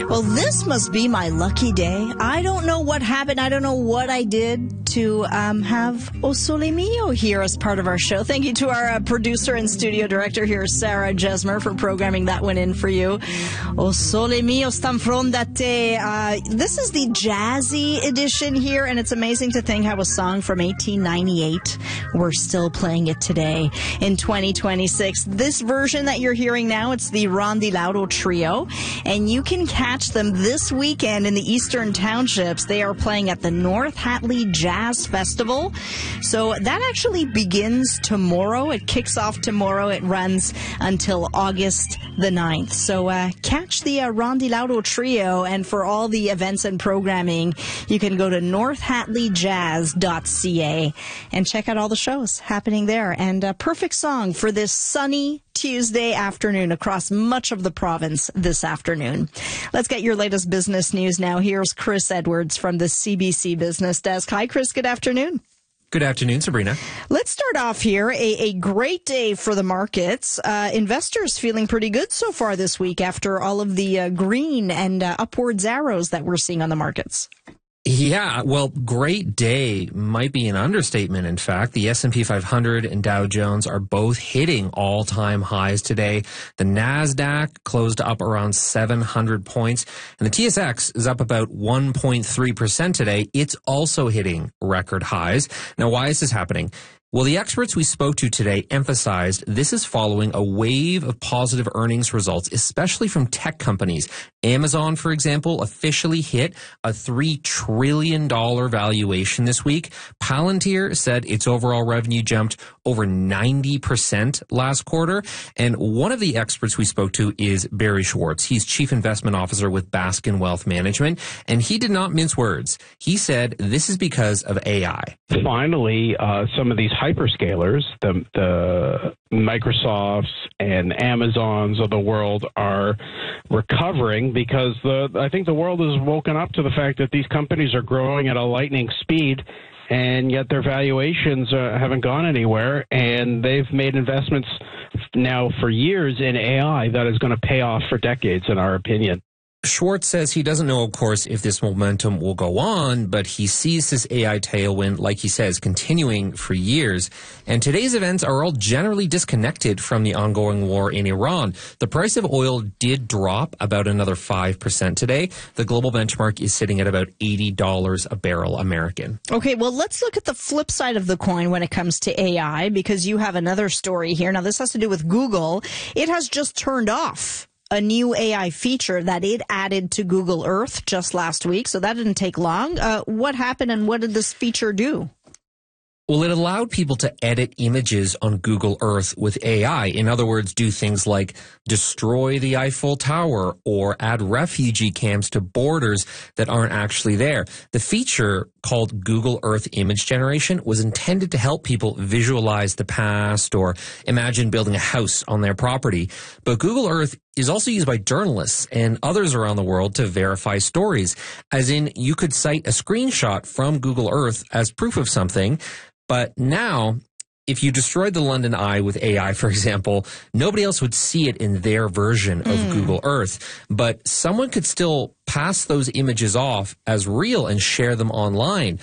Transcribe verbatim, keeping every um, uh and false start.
Well, this must be my lucky day. I don't know what happened. I don't know what I did to um, have O Sole Mio here as part of our show. Thank you to our uh, producer and studio director here, Sarah Jesmer, for programming that one in for you. O Sole Mio stan fronte a te. Uh, this is the jazzy edition here, and it's amazing to think how a song from eighteen ninety-eight, we're still playing it today in twenty twenty-six. This version that you're hearing now, it's the Ron DiLaudo Trio, and you can catch them this weekend in the Eastern Townships. They are playing at the North Hatley Jazz Festival. So that actually begins tomorrow. It kicks off tomorrow. It runs until August the ninth. So uh, catch the uh, Ron DiLaudo Trio, and for all the events and programming, you can go to north hatley jazz dot c a and check out all the shows happening there. And a perfect song for this sunny Tuesday afternoon across much of the province this afternoon. Let's get your latest business news now. Here's Chris Edwards from the C B C Business Desk. Hi, Chris. Good afternoon. Good afternoon, Sabrina. Let's start off here. A, a great day for the markets. Uh, investors feeling pretty good so far this week after all of the uh, green and uh, upwards arrows that we're seeing on the markets. Yeah, well, great day might be an understatement. In fact, the S and P five hundred and Dow Jones are both hitting all-time highs today. The NASDAQ closed up around seven hundred points, and the T S X is up about one point three percent today. It's also hitting record highs. Now, why is this happening? Well, the experts we spoke to today emphasized this is following a wave of positive earnings results, especially from tech companies. Amazon, for example, officially hit a three trillion dollars valuation this week. Palantir said its overall revenue jumped over ninety percent last quarter. And one of the experts we spoke to is Barry Schwartz. He's Chief Investment Officer with Baskin Wealth Management, and he did not mince words. He said this is because of A I. Finally, uh, some of these hyperscalers, the, the Microsofts and Amazons of the world, are recovering because the I think the world has woken up to the fact that these companies are growing at a lightning speed, and yet their valuations uh, haven't gone anywhere, and they've made investments now for years in A I that is going to pay off for decades, in our opinion. Schwartz says he doesn't know, of course, if this momentum will go on, but he sees this A I tailwind, like he says, continuing for years. And today's events are all generally disconnected from the ongoing war in Iran. The price of oil did drop about another five percent today. The global benchmark is sitting at about eighty dollars a barrel American. Okay, well, let's look at the flip side of the coin when it comes to A I, because you have another story here. Now, this has to do with Google. It has just turned off a new A I feature that it added to Google Earth just last week, so that didn't take long. Uh, what happened, and what did this feature do? Well, it allowed people to edit images on Google Earth with A I. In other words, do things like destroy the Eiffel Tower or add refugee camps to borders that aren't actually there. The feature, called Google Earth Image Generation, was intended to help people visualize the past or imagine building a house on their property. But Google Earth is also used by journalists and others around the world to verify stories. As in, you could cite a screenshot from Google Earth as proof of something. But now, if you destroyed the London Eye with A I, for example, nobody else would see it in their version of mm. Google Earth. But someone could still pass those images off as real and share them online.